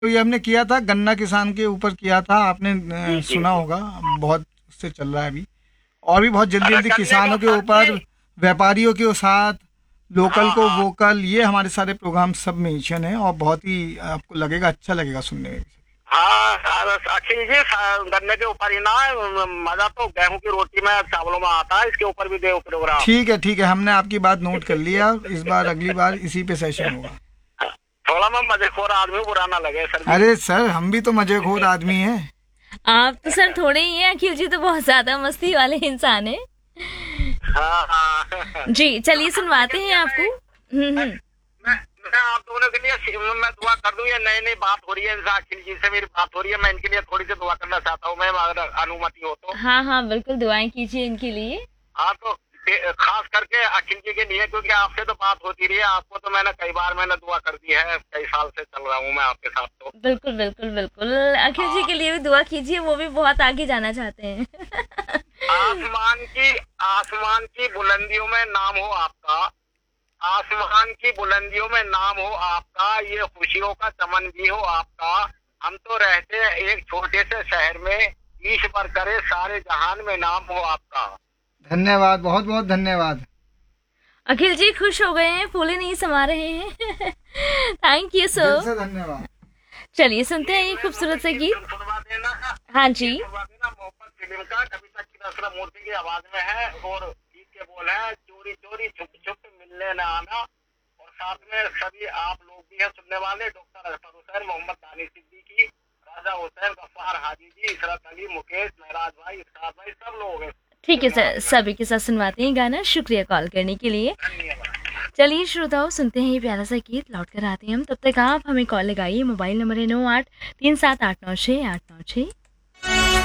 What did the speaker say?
तो ये हमने किया था गन्ना किसान के ऊपर किया था, आपने जी जी सुना जी। होगा, बहुत उससे चल रहा है अभी। और भी बहुत जल्दी अरे जल्दी करने किसानों को के सर ऊपर, जी। व्यापारियों के साथ, लोकल हाँ को हाँ। वोकल, ये हमारे सारे प्रोग्राम सब मेंशन है और बहुत ही आपको लगेगा, अच्छा लगेगा सुनने में। हाँ सर, अखिल जी गन्ने के ऊपर ही ना है, मजा तो गेहूं की रोटी में चावलों में आता है, इसके ऊपर भी दे प्रोग्राम। ठीक है, हमने आपकी बात नोट कर लिया, इस बार अगली बार इसी पे सेशन होगा। थोड़ा मैं मजेखोर आदमी, बुरा ना लगे सर जी। अरे सर, हम भी तो मजेखोर आदमी हैं। आप तो सर थोड़े ही हैं, अखिल जी तो बहुत ज्यादा मस्ती वाले इंसान हैं। हाँ हाँ। जी चलिए सुनवाते लेकिन हैं ये आपको। हम्म। मैं आप दोनों के लिए मैं दुआ कर दूं, ये नई नई बात हो रही है, जैसे अखिल जी से मेरी बात हो रही है, मैं इनके लिए थोड़ी सी दुआ करना चाहता हूँ, मैं अगर अनुमति हो तो। हाँ हाँ बिल्कुल, दुआएं कीजिए इनके लिए। हाँ तो खास करके अखिल जी के लिए, क्योंकि आपसे तो बात होती रही है, आपको तो मैंने कई बार मैंने दुआ कर दी है, कई साल से चल रहा हूँ मैं आपके साथ तो। बिल्कुल बिल्कुल बिल्कुल, अखिल जी हाँ, के लिए भी दुआ कीजिए, वो भी बहुत आगे जाना चाहते हैं। आसमान की आसमान की बुलंदियों में नाम हो आपका, आसमान की बुलंदियों में नाम हो आपका, ये खुशियों का चमन भी हो आपका। हम तो रहते हैं एक छोटे से शहर में, ईश्वर करे सारे जहान में नाम हो आपका। धन्यवाद, बहुत बहुत धन्यवाद। अखिल जी खुश हो गए हैं, फूले नहीं समा रहे हैं। थैंक यू दिल सर। से धन्यवाद। चलिए सुनते हैं ये मैं खूबसूरत सा गीत गीत। सुनवा देना। हाँ जी। गीत सुनवा देना मोहब्बत फिल्म का, कविता की दशरथ मूर्ति की आवाज में है, और गीत के बोल है, चोरी चोरी छुप छुप मिलने न आना। और साथ में सभी आप लोग भी हैं सुनने वाले, डॉक्टर अजहर हुसैन, मोहम्मद दानिश सिद्दीकी, राजा हुसैन, गफ्फार हाजी जी, इशरत अली, मुकेश, महराज भाई, इरशाद भाई, सब लोग हैं ठीक है सुनने सर, वाले में। सभी के साथ सुनवाते हैं गाना। शुक्रिया कॉल करने के लिए। धन्यवाद। चलिए श्रोताओं, सुनते हैं ये प्यारा सा गीत, लौट कर आते हैं हम। तब तक आप हमें कॉल लगाइए, मोबाइल नंबर है 9837896896।